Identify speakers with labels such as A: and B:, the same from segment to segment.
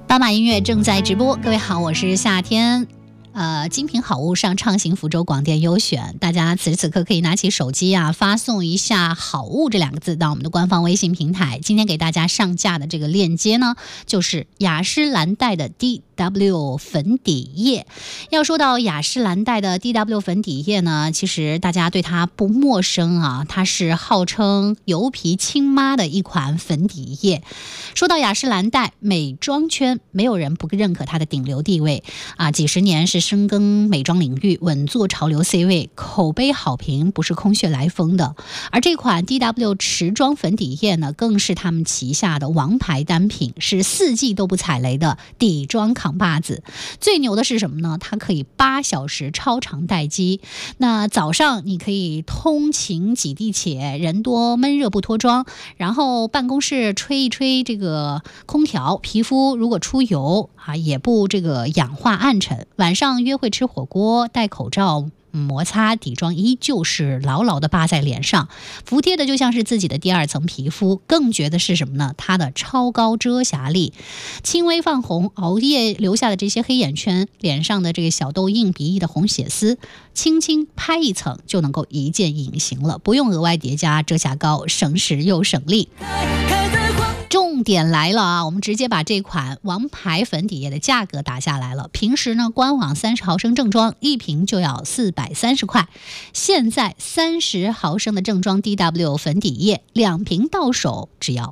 A: 巴马音乐正在直播，各位好，我是夏天。精品好物上畅行福州广电优选，大家此时此刻可以拿起手机发送一下好物这两个字到我们的官方微信平台。今天给大家上架的这个链接呢，就是雅诗兰黛的 DW 粉底液。要说到雅诗兰黛的 DW 粉底液呢，其实大家对它不陌生啊，它是号称油皮亲妈的一款粉底液。说到雅诗兰黛，美妆圈没有人不认可它的顶流地位啊，几十年是深耕美妆领域，稳坐潮流 C 位，口碑好评不是空穴来风的。而这款 DW 持妆粉底液呢，更是他们旗下的王牌单品，是4季都不踩雷的底妆扛把子。最牛的是什么呢？它可以8小时超长待机。那早上你可以通勤挤地铁，人多闷热不脱妆，然后办公室吹一吹这个空调，皮肤如果出油也不这个氧化暗沉。晚上约会吃火锅，戴口罩摩擦，底妆依旧是牢牢的扒在脸上，服帖的就像是自己的第2层皮肤。更绝的是什么呢？它的超高遮瑕力，轻微泛红，熬夜留下的这些黑眼圈，脸上的这个小痘印，鼻翼的红血丝，轻轻拍一层就能够一键隐形了，不用额外叠加遮瑕膏，省时又省力。重点来了啊！我们直接把这款王牌粉底液的价格打下来了。平时呢，官网30毫升正装一瓶就要430块，现在30毫升的正装 DW 粉底液2瓶到手只要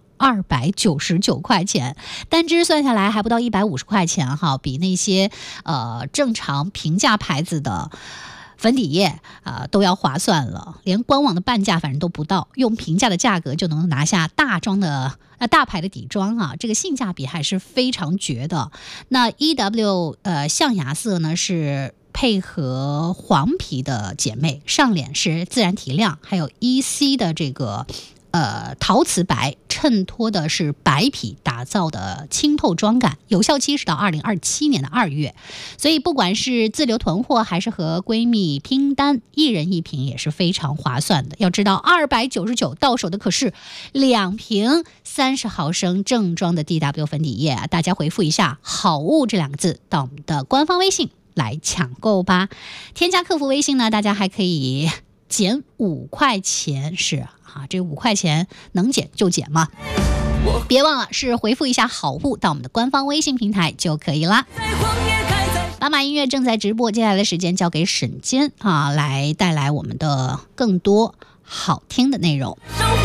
A: 299块钱，单支算下来还不到150块钱哈，比那些正常平价牌子的粉底液都要划算了，连官网的半价反正都不到，用平价的价格就能拿下大牌的底妆啊，这个性价比还是非常绝的。那 EW 象牙色呢是配合黄皮的姐妹，上脸是自然提亮，还有 EC 的这个陶瓷白，衬托的是白皮，打造的清透妆感，有效期是到2027年的2月。所以不管是自留囤货还是和闺蜜拼单，一人一瓶也是非常划算的。要知道299到手的可是2瓶30毫升正装的 DW 粉底液大家回复一下好物这2个字到我们的官方微信来抢购吧。添加客服微信呢，大家还可以减5块钱，是这5块钱能减就减嘛，别忘了是回复一下好物到我们的官方微信平台就可以啦。巴马音乐正在直播，接下来的时间交给沈坚来带来我们的更多好听的内容。